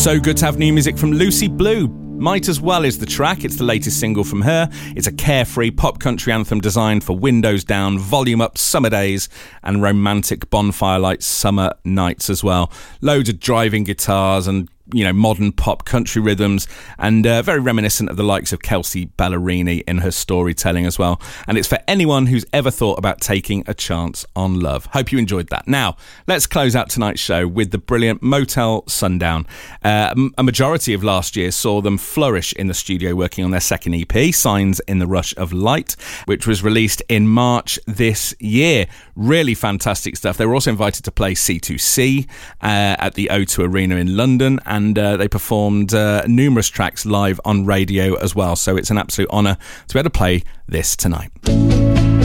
So good to have new music from Lucy Blue. Might As Well is the track. It's the latest single from her. It's a carefree pop country anthem designed for windows down, volume up summer days and romantic bonfire light summer nights as well. Loads of driving guitars and modern pop country rhythms, and very reminiscent of the likes of Kelsea Ballerini in her storytelling as well. And it's for anyone who's ever thought about taking a chance on love. Hope you enjoyed that. Now, let's close out tonight's show with the brilliant Motel Sundown. A majority of last year saw them flourish in the studio working on their second EP, Signs in the Rush of Light, which was released in March this year. Really fantastic stuff. They were also invited to play C2C at the O2 Arena in London, and they performed numerous tracks live on radio as well. So it's an absolute honour to be able to play this tonight.